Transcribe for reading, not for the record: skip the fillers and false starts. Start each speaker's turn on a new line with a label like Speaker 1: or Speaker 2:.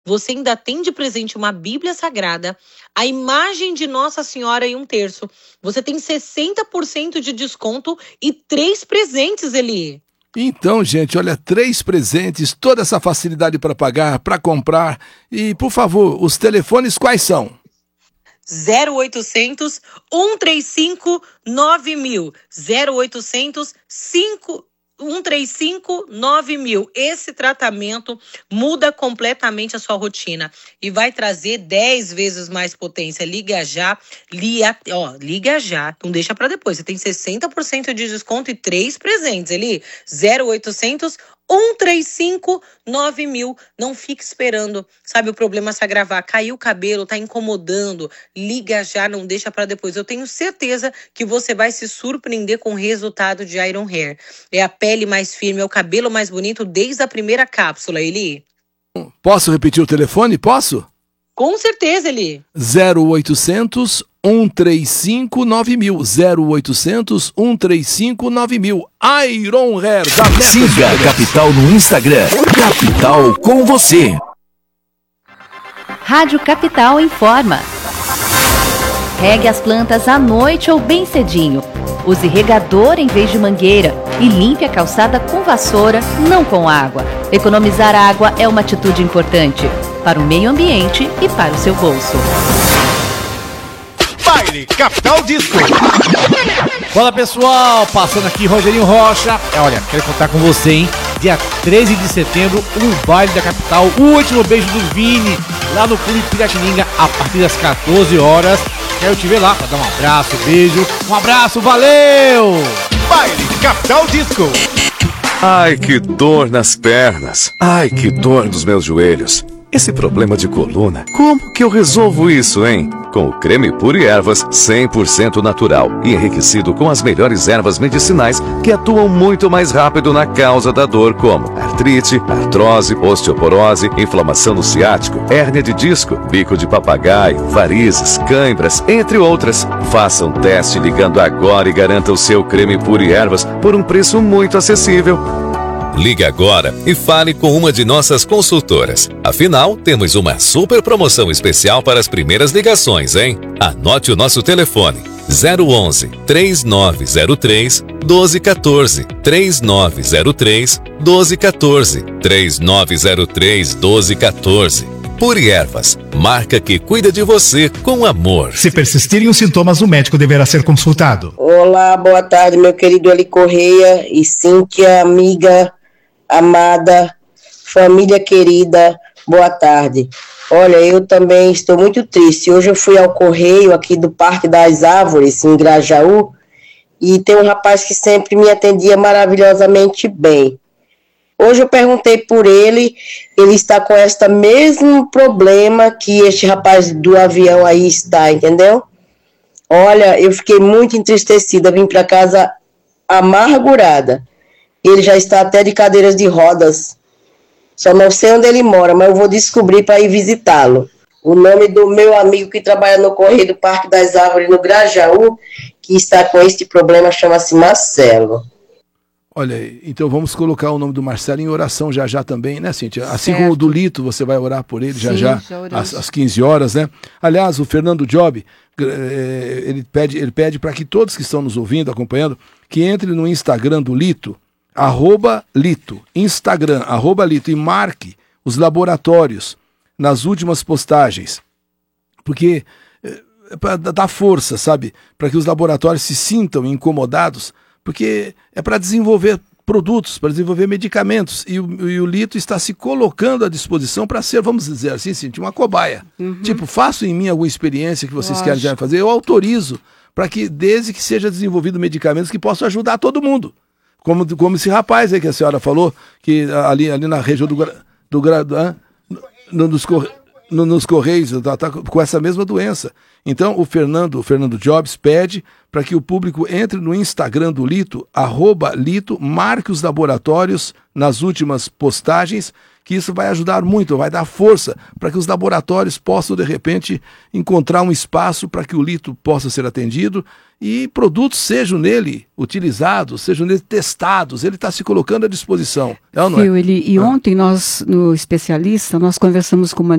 Speaker 1: você ainda tem de presente uma Bíblia Sagrada, a imagem de Nossa Senhora e um terço. Você tem 60% de desconto e 3 presentes, Eli.
Speaker 2: Então, gente, olha, 3 presentes, toda essa facilidade para pagar, para comprar. E, por favor, os telefones quais são?
Speaker 1: 0800 135 9000. 0800 135 9000. Esse tratamento muda completamente a sua rotina e vai trazer 10 vezes mais potência. Liga já, liga já. Não deixa para depois. Você tem 60% de desconto e 3 presentes, Eli. 0800 135 9000. Não fique esperando, sabe, o problema se agravar. Caiu o cabelo, tá incomodando. Liga já, não deixa para depois. Eu tenho certeza que você vai se surpreender com o resultado de Iron Hair. É a pele mais firme, é o cabelo mais bonito desde a primeira cápsula, Eli.
Speaker 2: Posso repetir o telefone? Posso?
Speaker 1: Com certeza, Eli.
Speaker 2: 0800 135 9000. 0800 135 9000. Iron Hair.
Speaker 3: Siga a Capital no Instagram. Capital com você.
Speaker 4: Rádio Capital informa. Regue as plantas à noite ou bem cedinho. Use regador em vez de mangueira e limpe a calçada com vassoura, não com água. Economizar água é uma atitude importante para o meio ambiente e para o seu bolso.
Speaker 5: Baile Capital Disco.
Speaker 6: Fala pessoal, passando aqui Rogerinho Rocha. Olha, quero contar com você, hein? Dia 13 de setembro, o baile da capital, o último beijo do Vini, lá no Clube Piratininga, a partir das 14 horas. Quero te ver lá pra dar um abraço, beijo. Um abraço, valeu!
Speaker 5: Baile Capital Disco.
Speaker 7: Ai, que dor nas pernas. Ai, que dor nos meus joelhos. Esse problema de coluna, como que eu resolvo isso, hein? Com o creme Pure Ervas 100% natural e enriquecido com as melhores ervas medicinais que atuam muito mais rápido na causa da dor, como artrite, artrose, osteoporose, inflamação no ciático, hérnia de disco, bico de papagaio, varizes, cãibras, entre outras. Faça um teste ligando agora e garanta o seu creme Pure Ervas por um preço muito acessível.
Speaker 8: Ligue agora e fale com uma de nossas consultoras. Afinal, temos uma super promoção especial para as primeiras ligações, hein? Anote o nosso telefone: 011 3903 1214, 3903 1214, 3903 1214. Pure Ervas, marca que cuida de você com amor.
Speaker 9: Se persistirem os sintomas, o médico deverá ser consultado.
Speaker 10: Olá, boa tarde, meu querido Eli Correia e Cíntia, amiga, amada, família querida, boa tarde. Olha, eu também estou muito triste. Hoje eu fui ao Correio aqui do Parque das Árvores, em Grajaú, e tem um rapaz que sempre me atendia maravilhosamente bem. Hoje eu perguntei por ele, ele está com este mesmo problema que este rapaz do avião aí está, entendeu? Olha, eu fiquei muito entristecida, vim para casa amargurada. Ele já está até de cadeiras de rodas. Só não sei onde ele mora, mas eu vou descobrir para ir visitá-lo. O nome do meu amigo que trabalha no Correio do Parque das Árvores, no Grajaú, que está com este problema, chama-se Marcelo.
Speaker 2: Olha, então vamos colocar o nome do Marcelo em oração já também, né, Cíntia? Assim como o do Lito, você vai orar por ele já às 15 horas, né? Aliás, o Fernando Job, ele pede para que todos que estão nos ouvindo, acompanhando, que entre no Instagram do Lito, @Lito, Instagram, @Lito, e marque os laboratórios nas últimas postagens, porque é para dar força, sabe? Para que os laboratórios se sintam incomodados, porque é para desenvolver produtos, para desenvolver medicamentos, e o Lito está se colocando à disposição para ser, vamos dizer assim, uma cobaia. Tipo, faço em mim alguma experiência que vocês querem já fazer, eu autorizo, para que, desde que seja desenvolvido medicamentos que possam ajudar todo mundo. Como esse rapaz aí que a senhora falou, que ali na região nos Correios, tá com essa mesma doença. Então, o Fernando Jobs pede para que o público entre no Instagram do Lito, @Lito, marque os laboratórios nas últimas postagens, que isso vai ajudar muito, vai dar força para que os laboratórios possam, de repente, encontrar um espaço para que o lito possa ser atendido e produtos sejam nele utilizados, sejam nele testados. Ele está se colocando à disposição. Não é?
Speaker 11: Ontem nós, no especialista, nós conversamos com uma